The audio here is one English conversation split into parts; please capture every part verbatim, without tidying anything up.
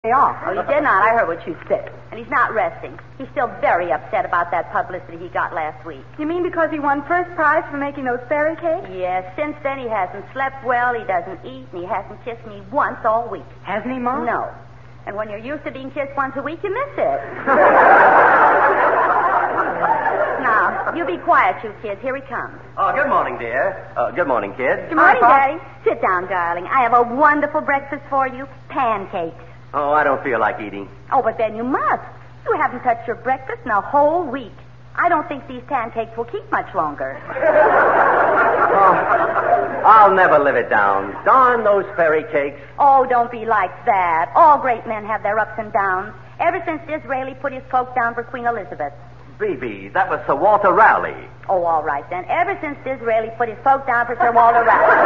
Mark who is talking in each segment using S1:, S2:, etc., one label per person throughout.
S1: off.
S2: Oh, you did not? I heard what you said. And he's not resting. He's still very upset about that publicity he got last week.
S3: You mean because he won first prize for making those fairy cakes?
S2: Yes, since then he hasn't slept well, he doesn't eat, and he hasn't kissed me once all week.
S1: Hasn't he, Mom?
S2: No. And when you're used to being kissed once a week, you miss it. Now, you be quiet, you kids. Here he comes.
S4: Oh, good morning, dear. Uh, good morning, kids.
S2: Good morning,
S1: Hi,
S2: Daddy. Sit down, darling. I have a wonderful breakfast for you. Pancakes.
S4: Oh, I don't feel like eating.
S2: Oh, but then you must. You haven't touched your breakfast in a whole week. I don't think these pancakes will keep much longer.
S4: Oh, I'll never live it down. Darn those fairy cakes.
S2: Oh, don't be like that. All great men have their ups and downs. Ever since Disraeli put his cloak down for Queen Elizabeth.
S4: Baby, that was Sir Walter Raleigh.
S2: Oh, all right, then. Ever since Disraeli put his cloak down for Sir Walter Raleigh.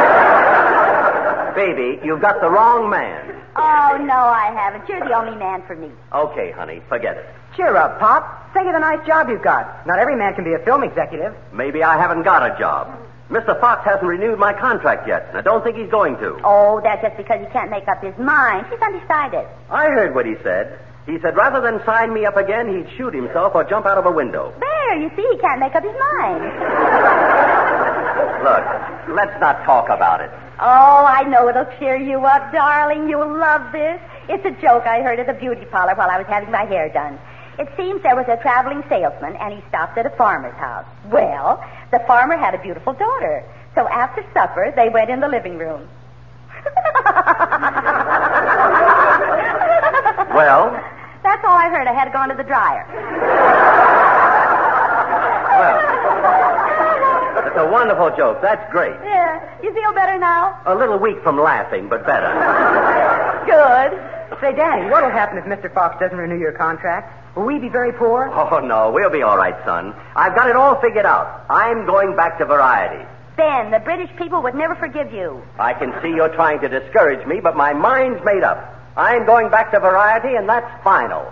S4: Baby, you've got the wrong man.
S2: Oh, no, I haven't. You're the only man for me.
S4: Okay, honey, forget it.
S1: Cheer up, Pop. Think of the nice job you've got. Not every man can be a film executive.
S4: Maybe I haven't got a job. Mister Fox hasn't renewed my contract yet, and I don't think he's going to.
S2: Oh, that's just because he can't make up his mind. He's undecided.
S4: I heard what he said. He said rather than sign me up again, he'd shoot himself or jump out of a window.
S2: There, you see, he can't make up his mind.
S4: Look, let's not talk about it.
S2: Oh, I know it'll cheer you up, darling. You'll love this. It's a joke I heard at the beauty parlor while I was having my hair done. It seems there was a traveling salesman, and he stopped at a farmer's house. Well, the farmer had a beautiful daughter. So after supper, they went in the living room.
S4: Well?
S2: That's all I heard. I had to go into the dryer.
S4: Well, it's a wonderful joke. That's great.
S2: Yeah. You feel better now?
S4: A little weak from laughing, but better.
S2: Good.
S1: Say, Daddy, what'll happen if Mister Fox doesn't renew your contract? Will we be very poor?
S4: Oh, no, we'll be all right, son. I've got it all figured out. I'm going back to Variety.
S2: Ben, the British people would never forgive you.
S4: I can see you're trying to discourage me, but my mind's made up. I'm going back to Variety, and that's final.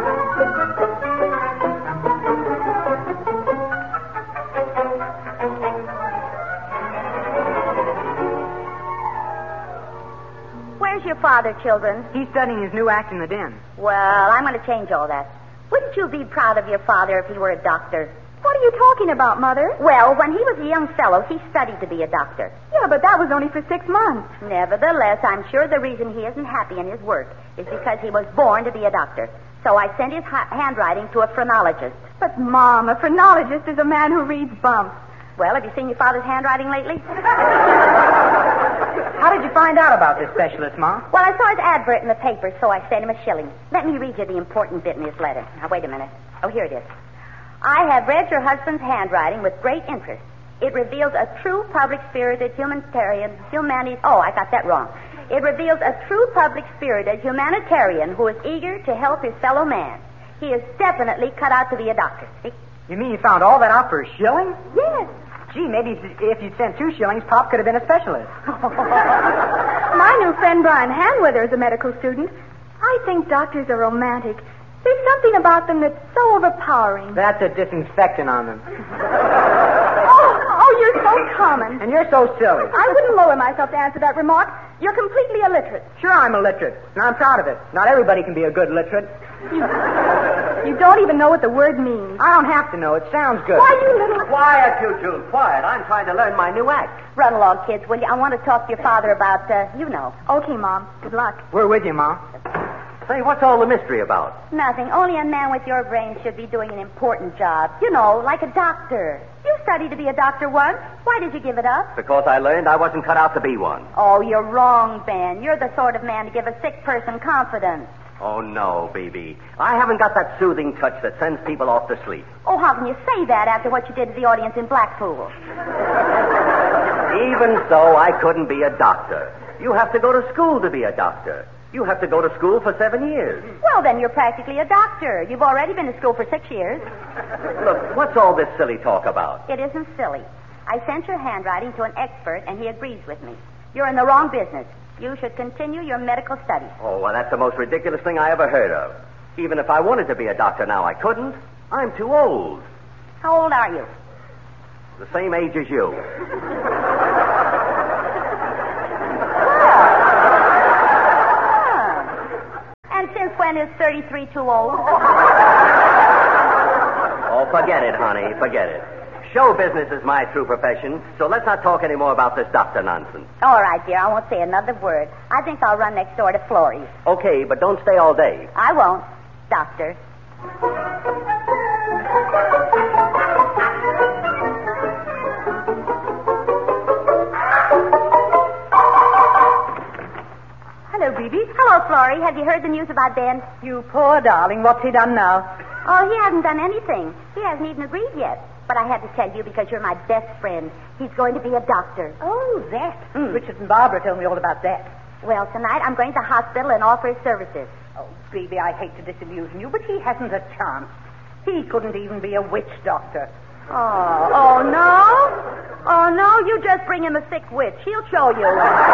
S2: Where's your father, children?
S1: He's studying his new act in the Den.
S2: Well, I'm going to change all that. Wouldn't you be proud of your father if he were a doctor?
S3: What are you talking about, Mother?
S2: Well, when he was a young fellow, he studied to be a doctor.
S3: Yeah, but that was only for six months.
S2: Nevertheless, I'm sure the reason he isn't happy in his work is because he was born to be a doctor. So I sent his ha- handwriting to a phrenologist.
S3: But, Mom, a phrenologist is a man who reads bumps.
S2: Well, have you seen your father's handwriting lately?
S1: How did you find out about this specialist, Mom?
S2: Well, I saw his advert in the paper, so I sent him a shilling. Let me read you the important bit in his letter. Now, wait a minute. Oh, here it is. I have read your husband's handwriting with great interest. It reveals a true public-spirited humanitarian, humani- Oh, I got that wrong. It reveals a true public-spirited humanitarian who is eager to help his fellow man. He is definitely cut out to be a doctor. See?
S1: You mean you found all that out for a shilling?
S2: Yes.
S1: Gee, maybe if if you'd sent two shillings, Pop could have been a specialist.
S3: My new friend Brian Hanwither is a medical student. I think doctors are romantic. There's something about them that's so overpowering.
S1: That's a disinfectant on them.
S3: Oh, oh, you're so common.
S1: And you're so silly.
S3: I wouldn't lower myself to answer that remark. You're completely illiterate.
S1: Sure, I'm illiterate, and I'm proud of it. Not everybody can be a good literate.
S3: You, you don't even know what the word means.
S1: I don't have to know. It sounds good.
S3: Why, you little...
S4: Quiet, you two, quiet. I'm trying to learn my new act.
S2: Run along, kids, will you? I want to talk to your father about, uh, you know.
S3: Okay, Mom. Good luck.
S1: We're with you, Mom.
S4: Say, what's all the mystery about?
S2: Nothing. Only a man with your brain should be doing an important job. You know, like a doctor. You studied to be a doctor once. Why did you give it up?
S4: Because I learned I wasn't cut out to be one.
S2: Oh, you're wrong, Ben. You're the sort of man to give a sick person confidence.
S4: Oh, no, baby. I haven't got that soothing touch that sends people off to sleep.
S2: Oh, how can you say that after what you did to the audience in Blackpool?
S4: Even so, I couldn't be a doctor. You have to go to school to be a doctor. You have to go to school for seven years.
S2: Well, then you're practically a doctor. You've already been to school for six years.
S4: Look, what's all this silly talk about?
S2: It isn't silly. I sent your handwriting to an expert, and he agrees with me. You're in the wrong business. You should continue your medical studies.
S4: Oh, well, that's the most ridiculous thing I ever heard of. Even if I wanted to be a doctor now, I couldn't. I'm too old.
S2: How old are you?
S4: The same age as you.
S2: Gwen is thirty-three too old?
S4: Oh, forget it, honey. Forget it. Show business is my true profession, so let's not talk any more about this doctor nonsense.
S2: All right, dear. I won't say another word. I think I'll run next door to Florrie's.
S4: Okay, but don't stay all day.
S2: I won't, Doctor.
S1: Hello, Bebe.
S2: Hello, Florrie. Have you heard the news about Ben?
S1: You poor darling. What's he done now?
S2: Oh, he hasn't done anything. He hasn't even agreed yet. But I had to tell you because you're my best friend. He's going to be a doctor.
S1: Oh, that. Mm. Richard and Barbara told me all about that.
S2: Well, tonight I'm going to the hospital and offer his services.
S1: Oh, Bebe, I hate to disillusion you, but he hasn't a chance. He couldn't even be a witch doctor.
S2: Oh, oh, no? Oh, no, you just bring him a sick witch. He'll show you.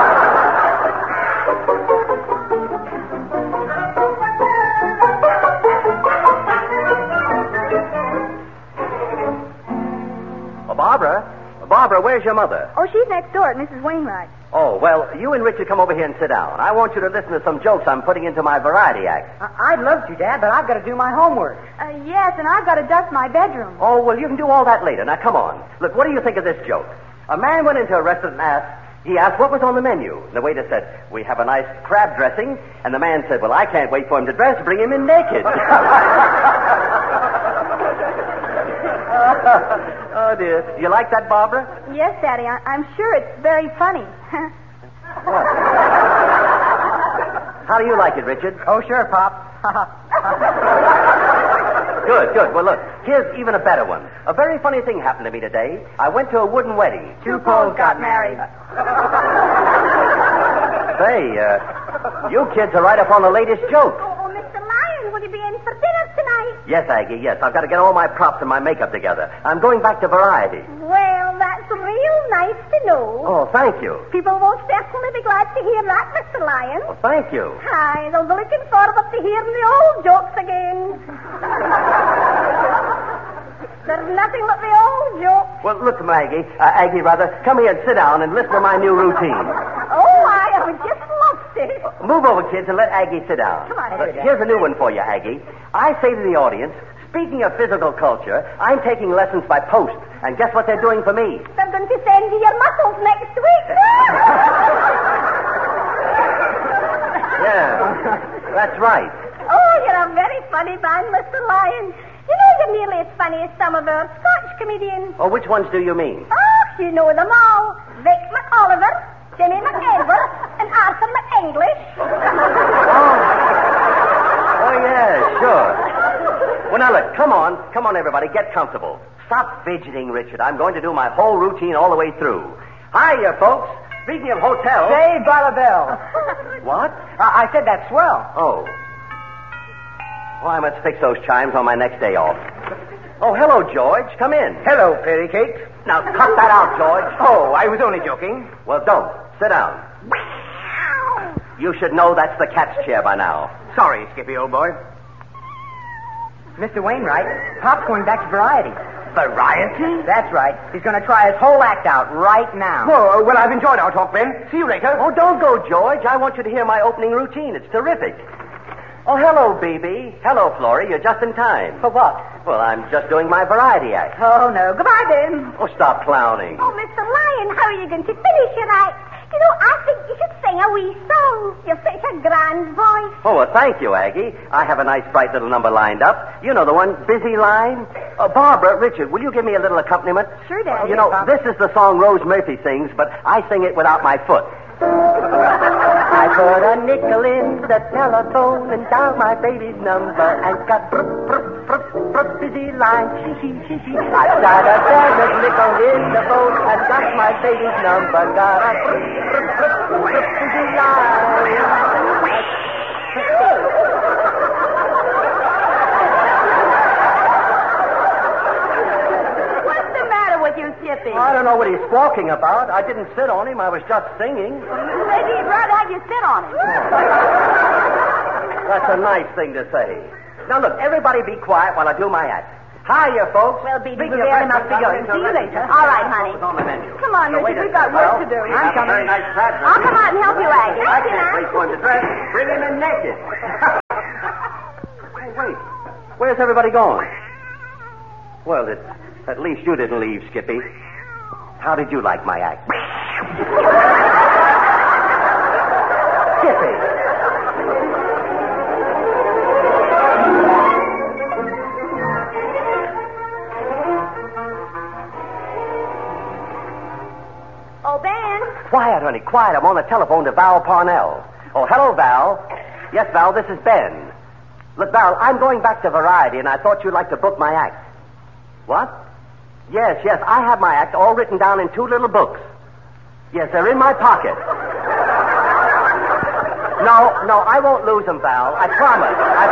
S4: Oh, Barbara? Barbara, where's your mother?
S3: Oh, she's next door at Missus Wainwright.
S4: Oh, well, you and Richard come over here and sit down. I want you to listen to some jokes I'm putting into my variety act.
S1: I- I'd love to, Dad, but I've got to do my homework.
S3: Uh, yes, and I've got to dust my bedroom.
S4: Oh, well, you can do all that later. Now, come on. Look, what do you think of this joke? A man went into a restaurant and asked, he asked what was on the menu. And the waiter said, we have a nice crab dressing. And the man said, well, I can't wait for him to dress. Bring him in naked. Oh, dear. Do you like that, Barbara?
S3: Yes, Daddy, I- I'm sure it's very funny.
S4: What? How do you like it, Richard?
S1: Oh, sure, Pop.
S4: Good, good. Well, look, here's even a better one. A very funny thing happened to me today. I went to a wooden wedding.
S1: Two poles got married.
S4: Say, uh, you kids are right up on the latest joke.
S2: Oh, oh, Mister Lyon, will you be in for dinner tonight?
S4: Yes, Aggie, yes. I've got to get all my props and my makeup together. I'm going back to Variety.
S2: Well, that's real nice to know.
S4: Oh, thank you.
S2: People will certainly be glad to hear that, Mister Lyon.
S4: Oh, thank you.
S2: Hi, they'll be looking forward to hearing the old jokes again. There's nothing but the old jokes.
S4: Well, look, Maggie, uh, Aggie, rather, come here and sit down and listen to my new routine.
S2: Oh, I would just love to.
S4: Uh, move over, kids, and let Aggie sit down.
S2: Come on,
S4: Uh,
S2: Aggie.
S4: here's a new one for you, Aggie. I say to the audience, speaking of physical culture, I'm taking lessons by post. And guess what they're doing for me?
S2: They're going to send you your muscles next week.
S4: Yeah, that's right.
S2: Oh, you're a very funny man, Mister Lyon. You know you're nearly as funny as some of our Scotch comedians.
S4: Oh, which ones do you mean?
S2: Oh, you know them all. Vic McOliver, Jimmy McElver, and Arthur McEnglish.
S4: Oh, yeah, sure. Well, now, look, come on. Come on, everybody. Get comfortable. Stop fidgeting, Richard. I'm going to do my whole routine all the way through. Hiya, folks. Speaking of hotels...
S1: Saved by the bell.
S4: What?
S1: I, I said that's swell.
S4: Oh. Oh, I must fix those chimes on my next day off. Oh, hello, George. Come in.
S5: Hello, Fairy Cake.
S4: Now, cut that out, George.
S5: Oh, I was only joking.
S4: Well, don't. Sit down. You should know that's the cat's chair by now.
S5: Sorry, Skippy, old boy.
S1: Mister Wainwright, Pop's going back to Variety.
S5: Variety?
S1: That's right. He's going to try his whole act out right now.
S5: Oh, well, I've enjoyed our talk, Ben. See you later.
S4: Oh, don't go, George. I want you to hear my opening routine. It's terrific. Oh, hello, B B. Hello, Florrie. You're just in time.
S1: For what?
S4: Well, I'm just doing my variety act.
S1: Oh, no. Goodbye, Ben.
S4: Oh, stop clowning.
S2: Oh, Mister Lyon, how are you going to finish your act? You know, I think you should sing a wee song. You've such a grand voice.
S4: Oh, well, thank you, Aggie. I have a nice, bright little number lined up. You know the one, Busy Line. Uh, Barbara, Richard, will you give me a little accompaniment?
S3: Sure, Daddy.
S4: You know, this is the song Rose Murphy sings, but I sing it without my foot. I put a nickel in the telephone and dialed my baby's number and got brr, brr, brr, brr, busy line. She, she, she, she. I got a damaged nickel in the phone and got my baby's number. Got a brr, brr, brr, brr, busy
S2: What's the matter with you, Chippy?
S4: I don't know what he's squawking about. I didn't sit on him. I was just singing.
S2: Maybe he'd rather have you sit on him.
S4: That's a nice thing to say. Now, look, everybody be quiet while I do my act. Hiya, folks.
S2: Well, Bebe,
S4: Speaking
S2: we
S4: of
S2: very
S4: breakfast,
S2: much be
S4: I'm
S2: going.
S4: to
S2: See you
S4: rest-
S2: later. All right, honey.
S4: What's on the menu?
S3: Come on,
S4: Now,
S3: Richard,
S4: wait a
S3: we've got
S4: second.
S3: work
S4: Well,
S3: to do.
S4: we
S3: I'm
S4: have a
S3: coming.
S4: very nice crab
S2: I'll come out and help you, Aggie.
S4: I can't wait for him to dress. Bring him in naked. where's everybody going? Well, it, at least you didn't leave, Skippy. How did you like my act? Skippy.
S2: Oh, Ben.
S4: Quiet, honey, quiet. I'm on the telephone to Val Parnell. Oh, hello, Val. Yes, Val, this is Ben. Look, Val, I'm going back to Variety, and I thought you'd like to book my act. What? Yes, yes, I have my act all written down in two little books. Yes, they're in my pocket. No, no, I won't lose them, Val. I promise. I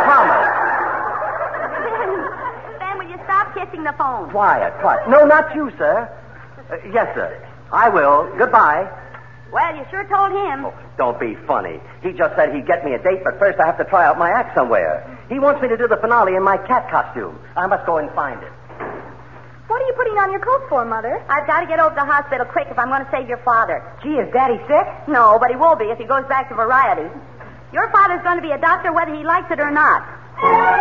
S4: promise.
S2: Ben, Ben, will you stop kissing the phone?
S4: Quiet, quiet. No, not you, sir. Uh, yes, sir. I will. Goodbye.
S2: Well, you sure told him.
S4: Oh, don't be funny. He just said he'd get me a date, but first I have to try out my act somewhere. He wants me to do the finale in my cat costume. I must go and find it.
S3: What are you putting on your coat for, Mother?
S2: I've got to get over to the hospital quick if I'm going to save your father.
S1: Gee, is Daddy sick?
S2: No, but he will be if he goes back to Variety. Your father's going to be a doctor whether he likes it or not.